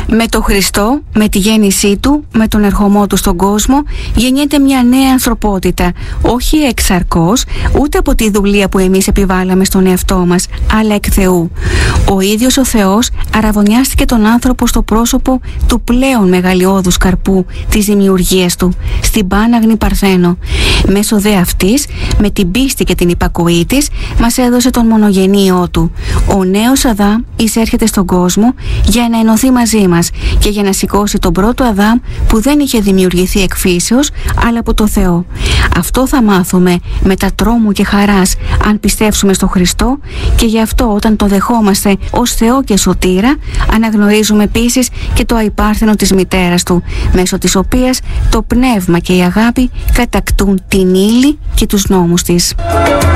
Με το Χριστό, με τη γέννησή Του, με τον ερχομό Του στον κόσμο, γεννιέται μια νέα ανθρωπότητα, όχι εξαρκώς, ούτε από τη δουλεία που εμείς επιβάλαμε στον εαυτό μας, αλλά εκ Θεού. Ο ίδιος ο Θεός αραβωνιάστηκε τον άνθρωπο στο πρόσωπο του πλέον μεγαλειώδους καρπού της δημιουργίας Του, στην Πάναγνη Παρθένο. Μέσω δε αυτής, με την πίστη και την υπακοή της, μας έδωσε τον μονογενή Υιό Του. Ο νέος Αδάμ εισέρχεται στον κόσμο για να ενωθεί μαζί μας και για να σηκώσει τον πρώτο Αδάμ που δεν είχε δημιουργηθεί εκ φύσεως, αλλά από το Θεό. Αυτό θα μάθουμε μετά τρόμου και χαράς αν πιστέψουμε στο Χριστό, και γι' αυτό όταν το δεχόμαστε ως Θεό και Σωτήρα, αναγνωρίζουμε επίσης και το αϊπάρθενο της μητέρας Του, μέσω της οποίας το πνεύμα και η αγάπη κατακτούν την ύλη και τους νόμους της.